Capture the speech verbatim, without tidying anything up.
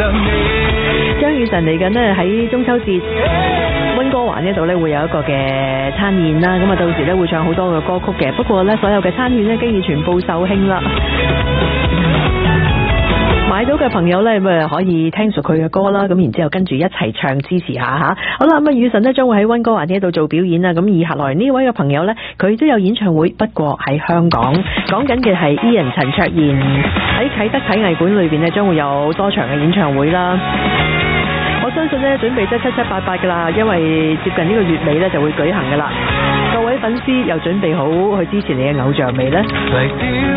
張雨晨嚟緊呢，喺中秋節溫哥華呢度呢會有一個嘅餐宴啦，咁啊到時呢會唱好多嘅歌曲嘅，不過呢，所有嘅餐券呢，經已全部售罄啦。買到嘅朋友呢，咪可以聽熟佢嘅歌啦，咁然之後跟住一齊唱支持下吓。好啦，咁啊雨神呢將會喺溫哥華呢度做表演啦，咁以下來呢位嘅朋友呢，佢都有演唱會，不過喺香港。講緊嘅係 Ian 陳卓賢喺啟德體藝館裏邊呢，將會有多場嘅演唱會啦。我相信呢，準備得七七八八噶啦，因為接近呢個月尾呢就會舉行噶啦。各位粉絲又準備好去支持你嘅偶像未呢？